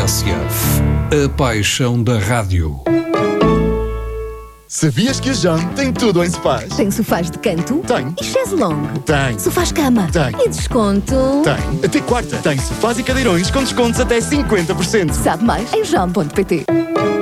TSF, a paixão da rádio. Sabias que a John tem tudo em sofás? Tem sofás de canto? Tem. E chaise longue? Tem. Sofás-cama? Tem. E desconto? Tem. Até quarta. Tem sofás e cadeirões com descontos até 50%. Sabe mais em john.pt.